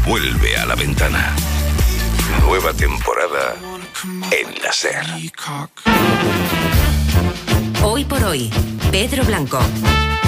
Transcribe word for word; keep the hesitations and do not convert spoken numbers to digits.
vuelve a la ventana. Nueva temporada en la SER. Hoy por hoy, Pedro Blanco.